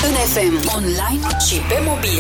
În FM, online și pe mobil.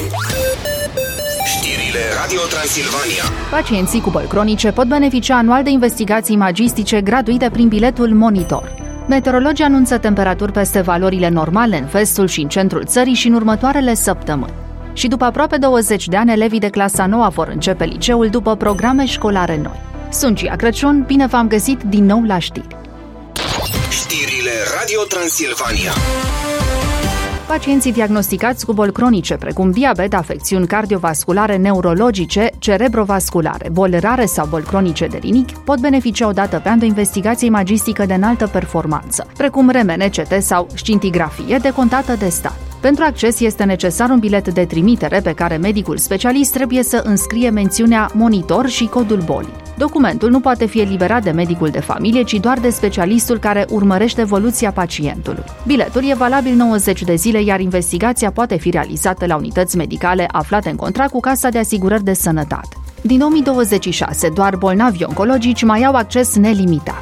Știrile Radio Transilvania. Pacienții cu boli cronice pot beneficia anual de investigații magistice gratuite prin biletul Monitor. Meteorologii anunță temperaturi peste valorile normale în vestul și în centrul țării și în următoarele săptămâni. Și după aproape 20 de ani, elevii de clasa 9 vor începe liceul după programe școlare noi. Sunt Gia Crăciun, bine v-am găsit din nou la știri. Știrile Radio Transilvania. Pacienții diagnosticați cu boli cronice, precum diabet, afecțiuni cardiovasculare, neurologice, cerebrovasculare, boli rare sau boli cronice de rinichi, pot beneficia odată pe an de o investigație imagistică de înaltă performanță, precum RMN-CT sau scintigrafie decontată de stat. Pentru acces este necesar un bilet de trimitere pe care medicul specialist trebuie să înscrie mențiunea Monitor și codul bolii. Documentul nu poate fi eliberat de medicul de familie, ci doar de specialistul care urmărește evoluția pacientului. Biletul e valabil 90 de zile, iar investigația poate fi realizată la unități medicale aflate în contract cu Casa de Asigurări de Sănătate. Din 2026, doar bolnavii oncologici mai au acces nelimitat.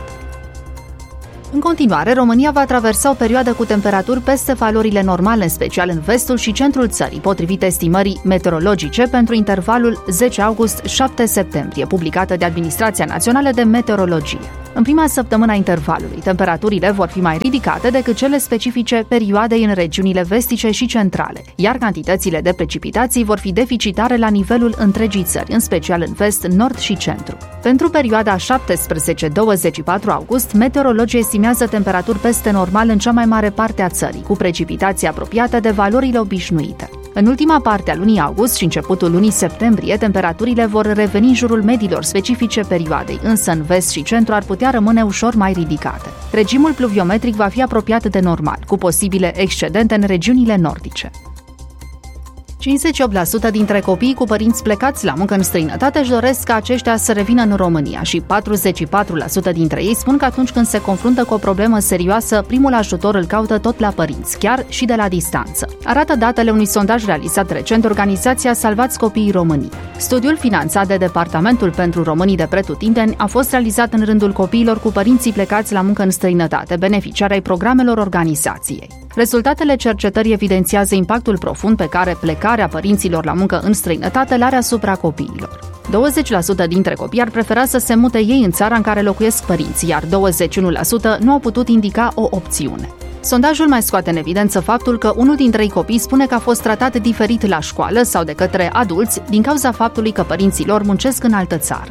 În continuare, România va traversa o perioadă cu temperaturi peste valorile normale, în special în vestul și centrul țării, potrivit estimării meteorologice pentru intervalul 10 august-7 septembrie, publicată de Administrația Națională de Meteorologie. În prima săptămână a intervalului, temperaturile vor fi mai ridicate decât cele specifice perioadei în regiunile vestice și centrale, iar cantitățile de precipitații vor fi deficitare la nivelul întregii țări, în special în vest, nord și centru. Pentru perioada 17-24 august, meteorologii estimează temperaturi peste normal în cea mai mare parte a țării, cu precipitații apropiate de valorile obișnuite. În ultima parte a lunii august și începutul lunii septembrie, temperaturile vor reveni în jurul mediilor specifice perioadei, însă în vest și centru ar putea rămâne ușor mai ridicate. Regimul pluviometric va fi apropiat de normal, cu posibile excedente în regiunile nordice. 58% dintre copiii cu părinți plecați la muncă în străinătate își doresc ca aceștia să revină în România și 44% dintre ei spun că atunci când se confruntă cu o problemă serioasă, primul ajutor îl caută tot la părinți, chiar și de la distanță. Arată datele unui sondaj realizat recent de organizația Salvați Copiii României. Studiul, finanțat de Departamentul pentru Românii de Pretutindeni, a fost realizat în rândul copiilor cu părinții plecați la muncă în străinătate, beneficiari ai programelor organizației. Rezultatele cercetării evidențiază impactul profund pe care plecarea părinților la muncă în străinătate l-are asupra copiilor. 20% dintre copii ar prefera să se mute ei în țara în care locuiesc părinții, iar 21% nu au putut indica o opțiune. Sondajul mai scoate în evidență faptul că unul din 3 copii spune că a fost tratat diferit la școală sau de către adulți din cauza faptului că părinții lor muncesc în altă țară.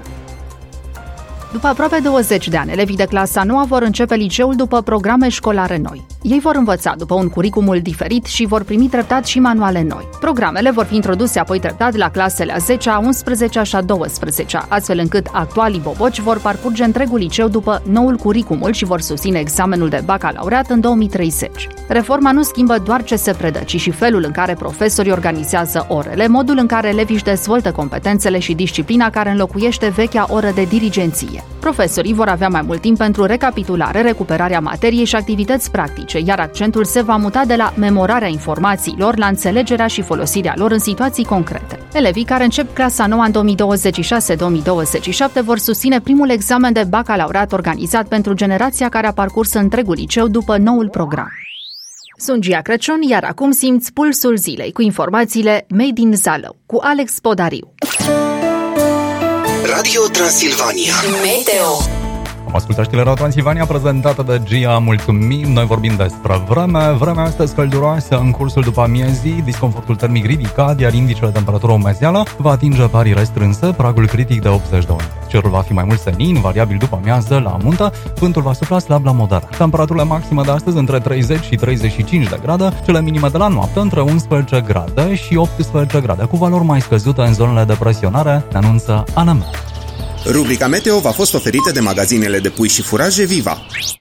După aproape 20 de ani, elevii de clasa 9 vor începe liceul după programe școlare noi. Ei vor învăța după un curriculum diferit și vor primi treptat și manuale noi. Programele vor fi introduse apoi treptat la clasele a 10-a, 11-a și a 12-a, astfel încât actualii boboci vor parcurge întregul liceu după noul curriculum și vor susține examenul de bacalaureat în 2030. Reforma nu schimbă doar ce se predă, ci și felul în care profesorii organizează orele, modul în care elevii își dezvoltă competențele și disciplina care înlocuiește vechea oră de dirigenție. Profesorii vor avea mai mult timp pentru recapitulare, recuperarea materiei și activități practice, iar accentul se va muta de la memorarea informațiilor la înțelegerea și folosirea lor în situații concrete. Elevii care încep clasa 9 în 2026-2027 vor susține primul examen de bacalaureat organizat pentru generația care a parcurs întregul liceu după noul program. Sunt Gia Crăciun, iar acum simți pulsul zilei cu informațiile Made in Zalău cu Alex Podariu. Radio Transilvania. Meteo. Am ascultat știrile Radio Transilvania prezentată de Gia, mulțumim. Noi vorbim despre vreme. Vremea astăzi călduroasă în cursul după amiezii, disconfortul termic ridicat, iar indicele de temperatură umezeală va atinge parii restrânse, pragul critic de 80 de unități. Cerul va fi mai mult senin, variabil după amiază la muntă, vântul va sufla slab la moderat. Temperaturile maxime de astăzi între 30 și 35 de grade, cele minime de la noapte între 11 grade și 18 grade, cu valori mai scăzute în zonele de presionare, ne anunță ANM. Rubrica Meteo v-a fost oferită de magazinele de pui și furaje Viva.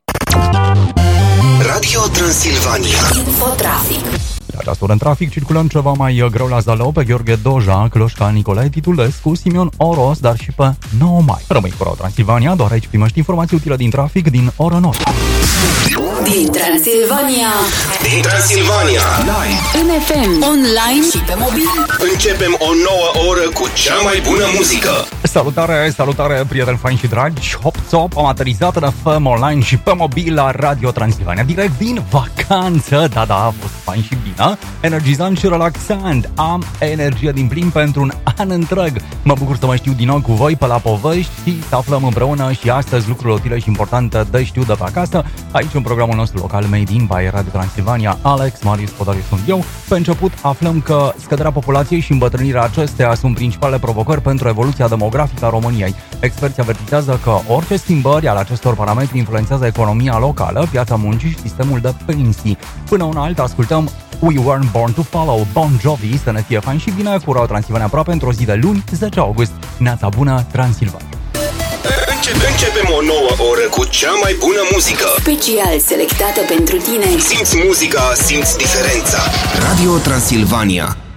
Radio Transilvania. Infotrafic. La această oră în trafic circulăm ceva mai greu la Zalău, pe Gheorghe Doja, Cloșca, Nicolae Titulescu, Simion Oros, dar și pe 9 mai. Rămâi cu Radio Transilvania, doar aici primești informații utile din trafic din oră nouă. Din Transilvania. Din Transilvania. Live. În FM, online și pe mobil. Începem o nouă oră cu cea mai bună muzică. Salutare, prieteni faini și dragi. Hop, am aterizat în FM online și pe mobil la Radio Transilvania, direct din vacanță. Da, a fost fain și matină, energizant și relaxant. Am energie din plin pentru un an întreg. Mă bucur să mă știu din nou cu voi pe la povești și să aflăm împreună și astăzi lucruri utile și importante de știu de pe acasă. Aici în programul nostru local Made in by Radio Transilvania. Alex Marius Podariu sunt eu. Pe început aflăm că scăderea populației și îmbătrânirea acesteia sunt principale provocări pentru evoluția demografică a României. Experții avertizează că orice schimbări ale acestor parametri influențează economia locală, piața muncii și sistemul de pensii. Până una alta ascultăm We Weren't Born to Follow, Bon Jovi, să ne fie fain și bine cu Radio Transilvania aproape într-o zi de luni, 10 august. Neața bună, Transilvania! Începem o nouă oră cu cea mai bună muzică. Special selectată pentru tine. Simți muzica, simți diferența. Radio Transilvania.